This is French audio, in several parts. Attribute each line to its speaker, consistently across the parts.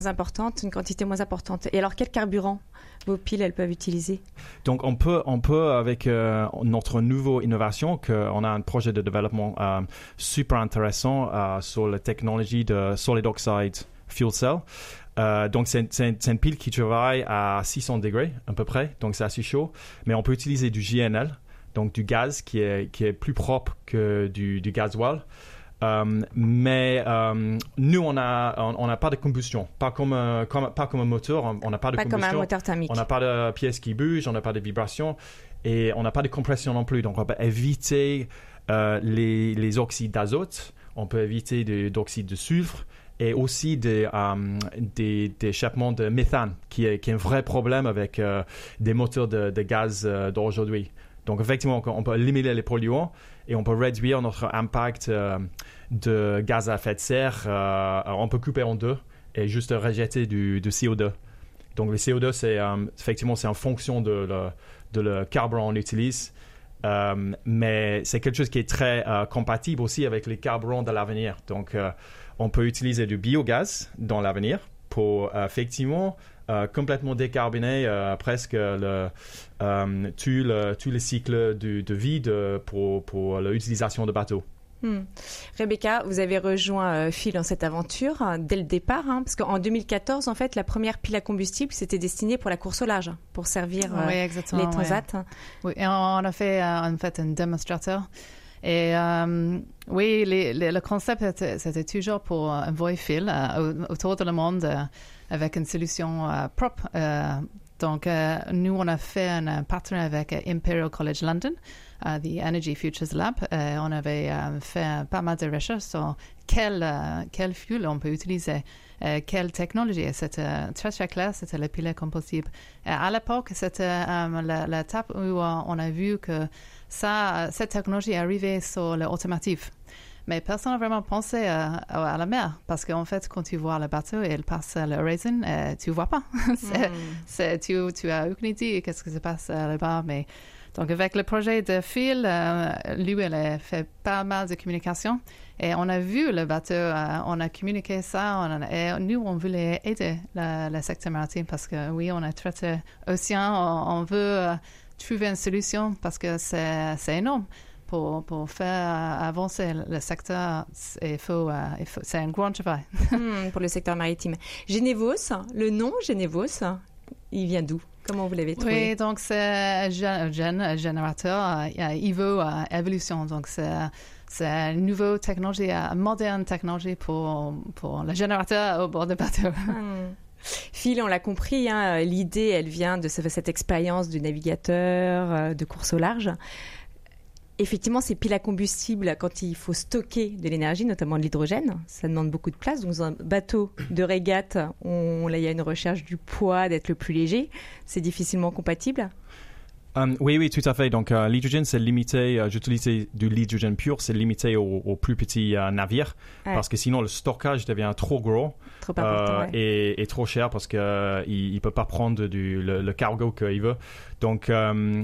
Speaker 1: importante, une quantité moins importante. Et alors, quel carburant vos piles elles peuvent utiliser?
Speaker 2: Donc on peut avec notre nouvelle innovation, qu'on a un projet de développement super intéressant sur la technologie de solid oxide fuel cell. Donc c'est une pile qui travaille à 600 degrés à peu près, donc c'est assez chaud, mais on peut utiliser du GNL, donc du gaz qui est plus propre que du gasoil. Mais nous, on n'a pas de combustion, pas comme un moteur, on n'a pas de
Speaker 1: pas
Speaker 2: combustion.
Speaker 1: Comme un moteur thermique.
Speaker 2: On n'a pas de pièces qui bougent, on n'a pas de vibrations et on n'a pas de compression non plus. Donc, on peut éviter les oxydes d'azote, on peut éviter d'oxydes de soufre et aussi des échappements de méthane, qui est un vrai problème avec des moteurs de gaz d'aujourd'hui. Donc, effectivement, on peut éliminer les polluants et on peut réduire notre impact de gaz à effet de serre. On peut couper en deux et juste rejeter du CO2. Donc, le CO2, effectivement, c'est en fonction de le carburant qu'on utilise. Mais c'est quelque chose qui est très compatible aussi avec les carburants de l'avenir. Donc, on peut utiliser du biogaz dans l'avenir pour effectivement complètement décarboner presque tout le cycle de vie pour l'utilisation de bateaux.
Speaker 1: Rebecca, vous avez rejoint Phil dans cette aventure dès le départ, parce qu'en 2014, en fait, la première pile à combustible, c'était destinée pour la course au large, pour servir les transats.
Speaker 3: Oui, et on a fait en fait un démonstrateur. Et oui, le concept, c'était toujours pour envoyer Phil autour de le monde avec une solution propre. Donc, nous, on a fait un partenariat avec Imperial College London, the Energy Futures Lab. On avait fait pas mal de recherches sur quel fuel on peut utiliser, quelle technologie. C'était très, très clair, c'était le pilet combustible. À l'époque, c'était l'étape où on a vu que cette technologie est arrivée sur l'automotive. Mais personne n'a vraiment pensé à la mer, parce qu'en fait, quand tu vois le bateau et il passe l'horizon, tu ne vois pas. Tu as aucune idée qu'est-ce qui se passe là-bas. Mais donc, avec le projet de Phil, lui, il a fait pas mal de communication. Et on a vu le bateau, on a communiqué ça. Et nous, on voulait aider le secteur maritime parce que, oui, on a traité l'océan. On veut trouver une solution parce que c'est énorme. Pour faire avancer le secteur, c'est un grand travail.
Speaker 1: Pour le secteur maritime. Génévos, le nom Génévos, il vient d'où? Comment vous l'avez trouvé?
Speaker 3: Oui, donc c'est un générateur Evo Evolution. Donc c'est une nouvelle technologie, une moderne technologie pour le générateur au bord de bateau.
Speaker 1: Phil, on l'a compris, l'idée, elle vient de cette expérience du navigateur, de course au large. Effectivement, ces piles à combustible, quand il faut stocker de l'énergie, notamment de l'hydrogène, ça demande beaucoup de place. Donc, dans un bateau de régate, là, il y a une recherche du poids, d'être le plus léger. C'est difficilement compatible.
Speaker 2: Oui, tout à fait. Donc, l'hydrogène, c'est limité. J'utilise du l'hydrogène pur, c'est limité aux plus petits navires, parce que sinon, le stockage devient trop gros,
Speaker 1: trop important,
Speaker 2: et trop cher parce qu'il ne peut pas prendre le cargo qu'il veut. Donc,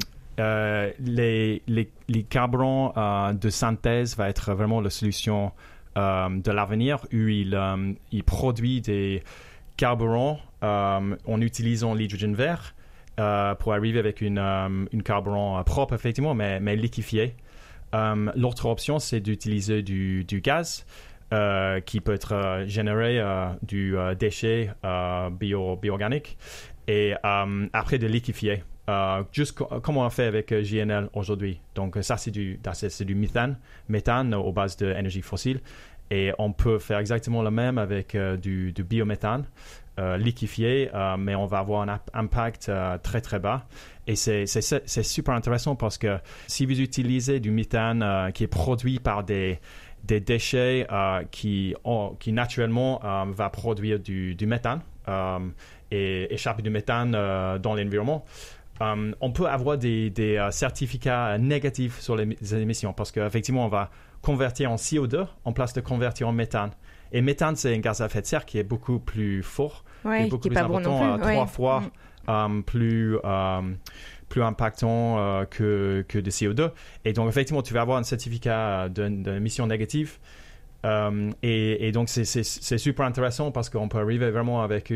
Speaker 2: les carburants de synthèse va être vraiment la solution de l'avenir, où il produit des carburants en utilisant l'hydrogène vert pour arriver avec une carburant propre, effectivement, mais liquéfié. L'autre option, c'est d'utiliser du gaz qui peut être généré du déchet bio-organique et après de liquéfier. Juste comme on a fait avec GNL aujourd'hui. Donc ça, c'est du méthane aux bases d'énergie fossile. Et on peut faire exactement le même avec du biométhane liquéfié, mais on va avoir un impact très très bas. Et c'est super intéressant parce que si vous utilisez du méthane qui est produit par des déchets qui naturellement va produire du méthane et échapper du méthane dans l'environnement, on peut avoir des certificats négatifs sur les émissions parce qu'effectivement, on va convertir en CO2 en place de convertir en méthane. Et méthane, c'est un gaz à effet de serre qui est beaucoup plus fort, qui est beaucoup plus important, trois fois plus impactant que de CO2. Et donc, effectivement, tu vas avoir un certificat d'émission négative. Et donc, c'est super intéressant parce qu'on peut arriver vraiment avec